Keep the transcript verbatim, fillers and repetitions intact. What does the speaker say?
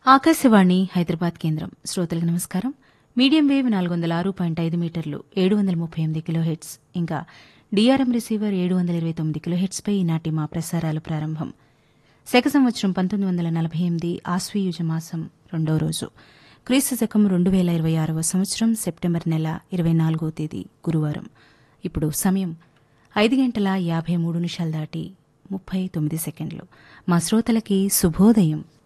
ఆకాశవాణి హైదరాబాద్ కేంద్రం శ్రోతలకు నమస్కారం. మీడియం వేవ్ నాలుగు వందల ఆరు పాయింట్ ఐదు మీటర్లు ఏడు వందల ముప్పై ఎనిమిది కిలోహెట్స్ ఇంకా డిఆర్ఎం రిసీవర్ ఏడు వందల ఇరవై తొమ్మిది కిలోహెట్స్పై ఈనాటి మా ప్రసారాలు ప్రారంభం. శక సంవత్సరం పంతొమ్మిది వందల నలభై ఎనిమిది ఆశ్వీయుజ మాసం రెండో రోజు, క్రీస్తు శకం రెండు వేల ఇరవై ఆరవ సంవత్సరం సెప్టెంబర్ నెల ఇరవై నాలుగో తేదీ గురువారం. ఇప్పుడు సమయం ఐదు గంటల యాభై మూడు నిమిషాలు దాటి ముప్పై తొమ్మిది సెకండ్లు. మా శ్రోతలకి శుభోదయం.